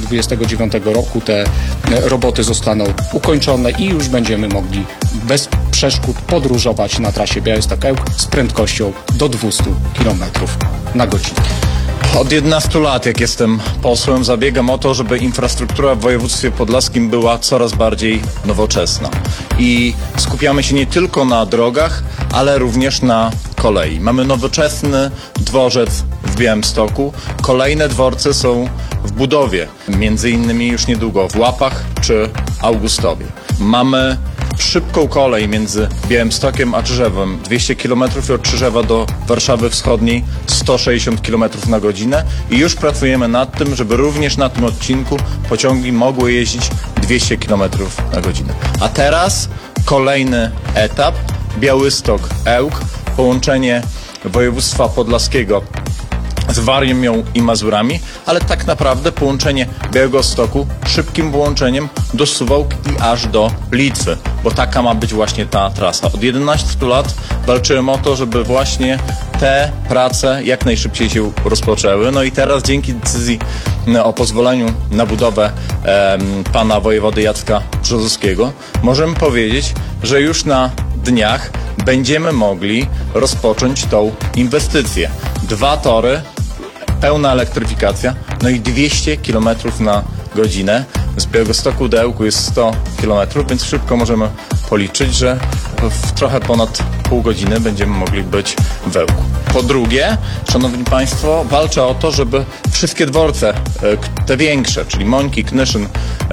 2029 roku te roboty zostaną ukończone i już będziemy mogli bez przeszkód podróżować na trasie Białystok-Ełk z prędkością do 200 km na godzinę. Od 11 lat, jak jestem posłem, zabiegam o to, żeby infrastruktura w województwie podlaskim była coraz bardziej nowoczesna. I skupiamy się nie tylko na drogach, ale również na kolei. Mamy nowoczesny dworzec w Białymstoku. Kolejne dworce są w budowie, między innymi już niedługo w Łapach czy Augustowie. Mamy szybką kolej między Białymstokiem a Czyżewem, 200 km i od Czyżewa do Warszawy Wschodniej 160 km na godzinę i już pracujemy nad tym, żeby również na tym odcinku pociągi mogły jeździć 200 km na godzinę. A teraz kolejny etap, Białystok-Ełk, połączenie województwa podlaskiego z Warmią i Mazurami, ale tak naprawdę połączenie Białegostoku szybkim połączeniem do Suwałk i aż do Litwy, bo taka ma być właśnie ta trasa. Od 11 lat walczyłem o to, żeby właśnie te prace jak najszybciej się rozpoczęły. No i teraz dzięki decyzji o pozwoleniu na budowę pana wojewody Jacka Brzozowskiego możemy powiedzieć, że już na dniach będziemy mogli rozpocząć tą inwestycję. 2 tory, pełna elektryfikacja, no i 200 km na godzinę. Z Białegostoku do Ełku jest 100 km, więc szybko możemy policzyć, że w trochę ponad pół godziny będziemy mogli być w Ełku. Po drugie, szanowni państwo, walczę o to, żeby wszystkie dworce, te większe, czyli Mońki, Knyszyn,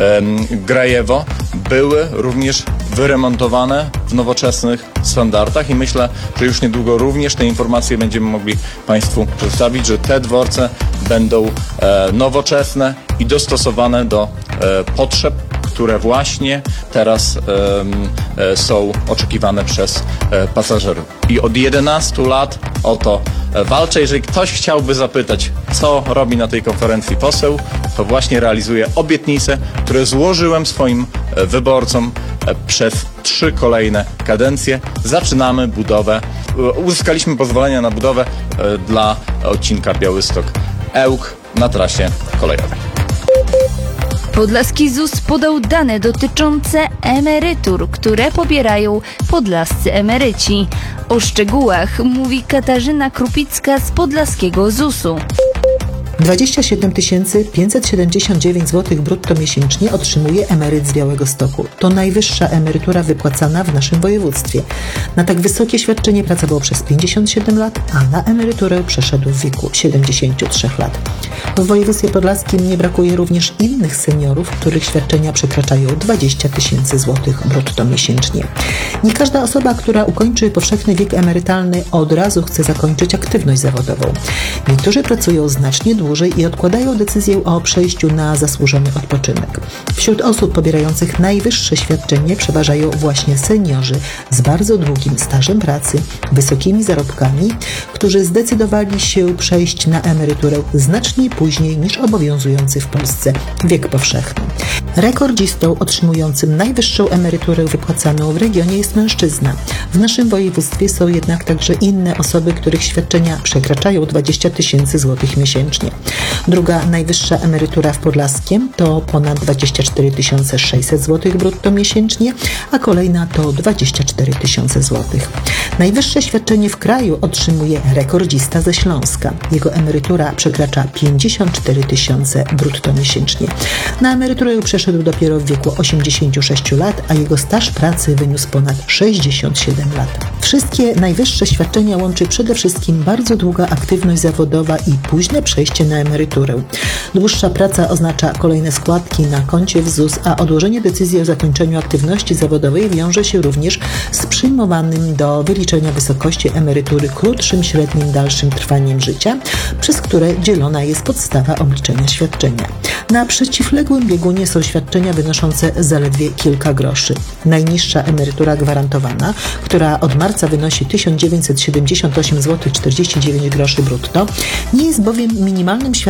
Grajewo, były również wyremontowane w nowoczesnych standardach i myślę, że już niedługo również te informacje będziemy mogli państwu przedstawić, że te dworce będą nowoczesne i dostosowane do potrzeb, które właśnie teraz są oczekiwane przez pasażerów. I od 11 lat o to walczę. Jeżeli ktoś chciałby zapytać, co robi na tej konferencji poseł, to właśnie realizuję obietnice, które złożyłem swoim wyborcom przez 3 kolejne kadencje. Zaczynamy budowę. Uzyskaliśmy pozwolenia na budowę dla odcinka Białystok-Ełk na trasie kolejowej. Podlaski ZUS podał dane dotyczące emerytur, które pobierają podlascy emeryci. O szczegółach mówi Katarzyna Krupicka z podlaskiego ZUS-u. 27 579 zł brutto miesięcznie otrzymuje emeryt z Białegostoku. To najwyższa emerytura wypłacana w naszym województwie. Na tak wysokie świadczenie pracował przez 57 lat, a na emeryturę przeszedł w wieku 73 lat. W województwie podlaskim nie brakuje również innych seniorów, których świadczenia przekraczają 20 000 zł brutto miesięcznie. Nie każda osoba, która ukończy powszechny wiek emerytalny, od razu chce zakończyć aktywność zawodową. Niektórzy pracują znacznie dłużej i odkładają decyzję o przejściu na zasłużony odpoczynek. Wśród osób pobierających najwyższe świadczenie przeważają właśnie seniorzy z bardzo długim stażem pracy, wysokimi zarobkami, którzy zdecydowali się przejść na emeryturę znacznie później niż obowiązujący w Polsce wiek powszechny. Rekordzistą otrzymującym najwyższą emeryturę wypłacaną w regionie jest mężczyzna. W naszym województwie są jednak także inne osoby, których świadczenia przekraczają 20 000 zł miesięcznie. Druga najwyższa emerytura w Podlaskiem to ponad 24 600 zł brutto miesięcznie, a kolejna to 24 000 zł. Najwyższe świadczenie w kraju otrzymuje rekordzista ze Śląska. Jego emerytura przekracza 54 000 brutto miesięcznie. Na emeryturę przeszedł dopiero w wieku 86 lat, a jego staż pracy wyniósł ponad 67 lat. Wszystkie najwyższe świadczenia łączy przede wszystkim bardzo długa aktywność zawodowa i późne przejście na emeryturę. Dłuższa praca oznacza kolejne składki na koncie w ZUS, a odłożenie decyzji o zakończeniu aktywności zawodowej wiąże się również z przyjmowanym do wyliczenia wysokości emerytury krótszym, średnim, dalszym trwaniem życia, przez które dzielona jest podstawa obliczenia świadczenia. Na przeciwległym biegunie są świadczenia wynoszące zaledwie kilka groszy. Najniższa emerytura gwarantowana, która od marca wynosi 1978 zł 49 groszy brutto, nie jest bowiem minimalnym świadczeniem